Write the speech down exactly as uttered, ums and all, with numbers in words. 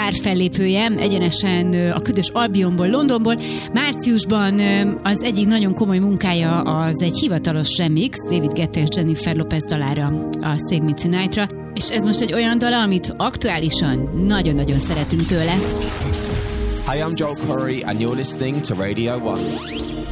sztárfellépője, egyenesen a Ködös Albionból, Londonból. Márciusban az egyik nagyon komoly munkája az egy hivatalos remix, David Guetta és Jennifer Lopez dalára, a Save Me Tonight-ra, és ez most egy olyan dala, amit aktuálisan nagyon-nagyon szeretünk tőle. Hey, I'm Joel Curry and you're listening to Radio One.